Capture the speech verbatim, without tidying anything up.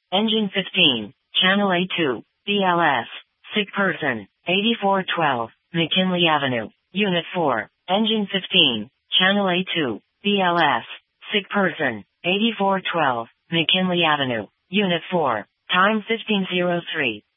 Engine fifteen, Channel A two, B L S, sick person, eighty-four twelve, McKinley Avenue. Unit four, Engine fifteen, Channel A two, B L S, sick person, eighty-four twelve, McKinley Avenue. Unit four, time fifteen oh three.